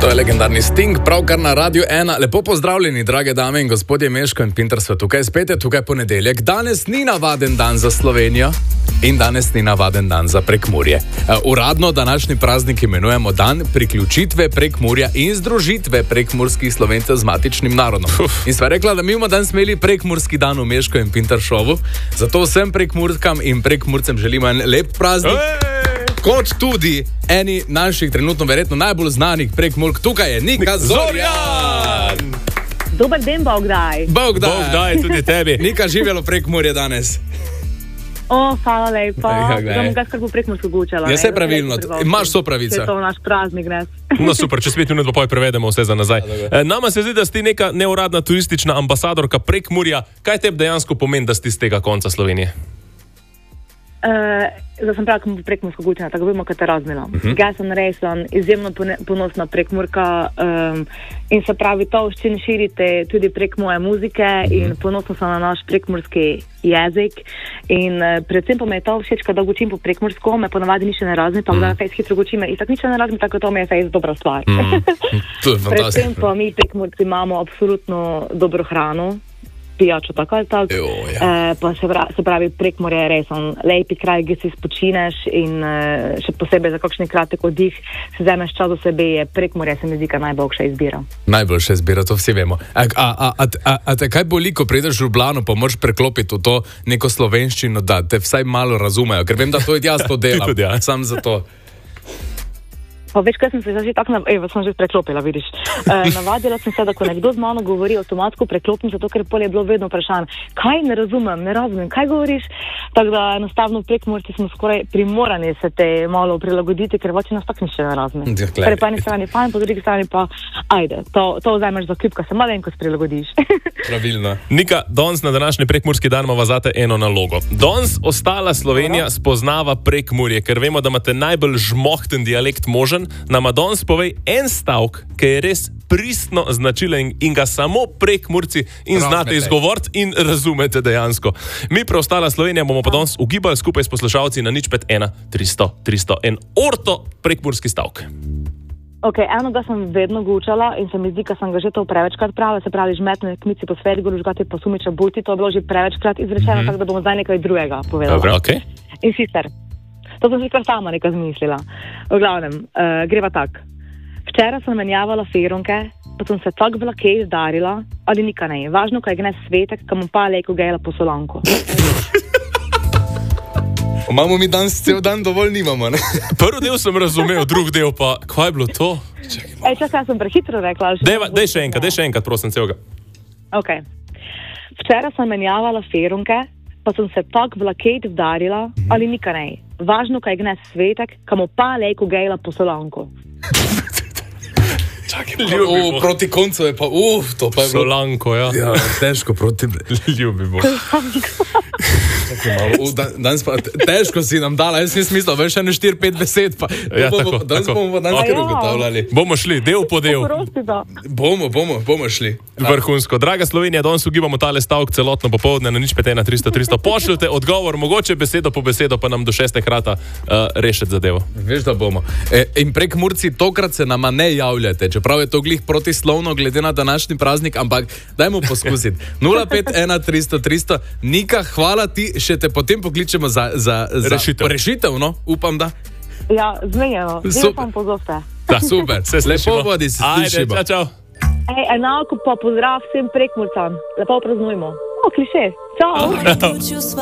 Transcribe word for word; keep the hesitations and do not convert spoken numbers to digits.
To je legendarni Sting, pravkar na Radiu ena. Lepo pozdravljeni, drage dame in gospodje, Meško in Pinter sva tukaj. Spet je tukaj ponedeljek. Danes ni navaden dan za Slovenijo in danes ni navaden dan za Prekmurje. Uh, uradno današnji praznik imenujemo dan priključitve Prekmurja in združitve prekmurskih Slovencev z matičnim narodom. Uf. In sva rekla, da mi bomo danes imeli prekmurski dan v Meško in Pinter šovu. Zato vsem prekmurkam in prekmurcem želimo en lep praznik. Ej! Kot tudi eni naših trenutno verjetno najbolj znanih prekmurk. Tukaj je Nika Zorjan! Dober den, Bogdaj. Bogdaj. Bogdaj, tudi tebi. Nika, živelo Prekmurje danes. O, hvala lepa. Ja, Da bom ga skrbo prekmursko gučala. Ja, se pravilno. Imaš so pravico. Je to naš praznik, res. No super, če spet minut pa prevedemo vse za nazaj. E, nama se zdi, da si neka neuradna turistična ambasadorka Prekmurja. Kaj tebi dejansko pomeni, da si z tega konca Slovenije? Uh, zdaj sem prav, ko bom prekmursko gučala, tako vemo, kaj te razmela. Uh-huh. Jaz sem res izjemno ponosna prekmurka um, in se pravi, to s čim širite tudi prek moje muzike uh-huh. in ponosna sem na naš prekmurski jezik in uh, predvsem pa me je to všeč, kada gučim po prekmursko, me ponavadi nič ne razmi, pa uh-huh. da fejs hitro gučim in tako nič ne razmi, tako to mi je fejs dobra stvar. Uh-huh. To je fantastično. Predvsem pa mi prekmurci imamo absolutno dobro hrano, pijačo tako ali tako, jo, ja. e, pa se, vra, se pravi Prekmurje je res on lepi kraj, kjer si spočineš in e, še posebej za kakšen kratek oddih se vzameš čas do sebe, je Prekmurje se mi zdi, najboljša izbira. Najboljša izbira, to vsi vemo. A, a, a, a, a, a te kaj boli, ko prideš v Ljubljano, pa moraš preklopiti v to neko slovenščino, da te vsaj malo razumejo, ker vem, da to jaz to delam, tudi, ja. Sam za to. Pa več, kaj sem se že tako, nav... evo, sem že preklopila, vidiš. E, navadila sem se, da ko nekdo z mano govori, avtomatsko preklopim, zato ker pol je bilo vedno vprašanje, kaj ne razumem, ne razumem, kaj govoriš. Tako da enostavno v Prekmurci smo skoraj primorani se te malo prilagoditi, ker voči nas tako nišče ne razume. Torej po eni strani fajn, po drugi strani pa, ajde, to, to vzameš za kljub, ko se malenkost prilagodiš. Pravilno. Nika, danes na današnji prekmurski dan imamo zate eno nalogo. Danes ostala Slovenija spoznava Prekmurje, ker vemo, da imate najbolj žmohten dialekt možen. Nama danes povej en stavek, ki je res pristno značilen in ga samo Prekmurci in razumete. Znate izgovoriti in razumete dejansko. Mi preostala Slovenija bomo pa danes ugibali skupaj s poslušalci na nič pet ena tristo tristo en orto prekmurski stavek. Ok, eno ga sem vedno gučala in se mi zdi, da sem ga že to prevečkrat pravila, se pravi žmetne kmici po sveti, žgati po sumiča bulti, to je bilo že prevečkrat izrečeno, mm-hmm. tako da bomo zdaj nekaj drugega povedala. Dobre, okay. In sicer, to sem si kar sama nekaj zmislila. V glavnem, uh, greva tak. Včeraj sem menjavala feronke, pa sem se tak v lakej zdarila, ali nika ne. Važno, ko je gnes svetek, kam pa lejko gejla po solanko. Imamo mi danes cel dan dovolj nimamo, ne? Prvi del sem razumel, drugi del pa, kaj je bilo to? Ej, čakaj, sem prehitro rekla. Dej, dej še enkrat, dej še enkrat, prosim, celega. Ok. Včeraj sem menjavala feronke, pa sem se tak v lakej zdarila, mm-hmm. ali nika ne. Važno, ko je gnes svetek, kam pa lejko gejla po solanko. Čakaj, ljubi proti koncu je pa, uf, to pa je bilo... Solanko, ja. Ja, težko proti... Ljubi bo. Čakaj malo, u, dan, danes pa, težko si nam dala, jaz nisem mislil, veš, ene štiri, pet besed, pa... Ja, bomo, tako, danes tako. bomo danes kar ugotavljali. Bomo šli, del po del. Bomo, bomo, bomo šli. Vrhunsko. Draga Slovenija, danes ugibamo tale stavek celotno popoldne na nič pet ena tristo tristo. Pošljite odgovor, mogoče besedo po besedo, pa nam do šeste krata uh, rešiti zadevo. Veš, da bomo. E, in Prekmurci tokrat se nama ne javljate, čeprav je to glih protislovno glede na današnji praznik, ampak dajmo poskusiti. nula pet ena tristo tristo. Nika, hvala ti, še te potem pokličemo za, za, za rešitev. rešitev, no? Upam, da. Ja, zmenjeno. Zdaj pa pozovte. Da, super. Lepo vodi se slišimo. Ajde, čau, čau. Ej, enako pa pozdrav vsem Prekmurcam. Lepo praznujmo. O, kliše. Čau.